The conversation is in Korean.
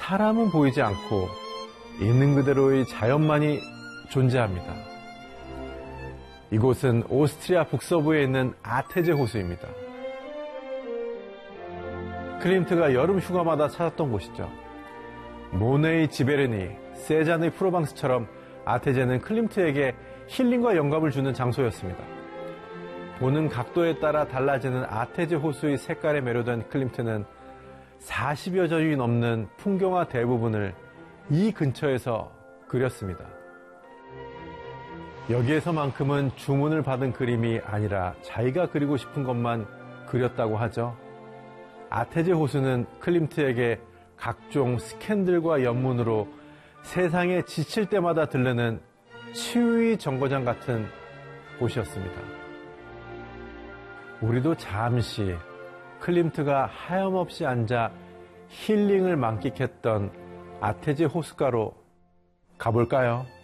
사람은 보이지 않고 있는 그대로의 자연만이 존재합니다. 이곳은 오스트리아 북서부에 있는 아테제 호수입니다. 클림트가 여름 휴가마다 찾았던 곳이죠. 모네의 지베르니, 세잔의 프로방스처럼 아테제는 클림트에게 힐링과 영감을 주는 장소였습니다. 보는 각도에 따라 달라지는 아테제 호수의 색깔에 매료된 클림트는 40여 점이 넘는 풍경화 대부분을 이 근처에서 그렸습니다. 여기에서만큼은 주문을 받은 그림이 아니라 자기가 그리고 싶은 것만 그렸다고 하죠. 아테제 호수는 클림트에게 각종 스캔들과 연문으로 세상에 지칠 때마다 들르는 치유의 정거장 같은 곳이었습니다. 우리도 잠시 클림트가 하염없이 앉아 힐링을 만끽했던 아테제 호숫가로 가볼까요?